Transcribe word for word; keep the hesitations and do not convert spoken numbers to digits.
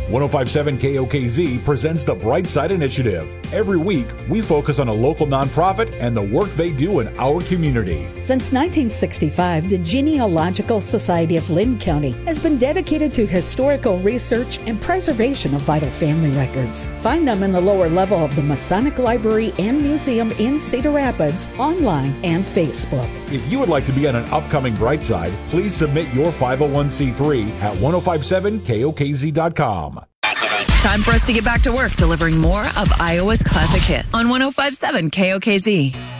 ten fifty-seven K O K Z presents the Bright Side Initiative. Every week, we focus on a local nonprofit and the work they do in our community. Since nineteen sixty-five, the Genealogical Society of Lynn County has been dedicated to historical research and preservation of vital family records. Find them in the lower level of the Masonic Library and Museum in Cedar Rapids, online and Facebook. If you would like to be on an upcoming Bright Side, please submit your five oh one c three at ten fifty-seven K O K Z dot com. Time for us to get back to work delivering more of Iowa's classic hits on ten fifty-seven K O K Z.